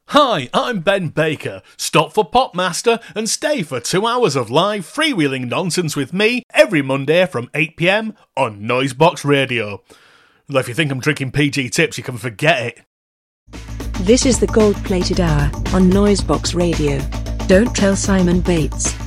Hi, I'm Ben Baker. Stop for Popmaster and stay for 2 hours of live freewheeling nonsense with me every Monday from 8 PM on Noisebox Radio. Well, if you think I'm drinking PG Tips, you can forget it. This is the gold-plated hour on Noisebox Radio. Don't tell Simon Bates.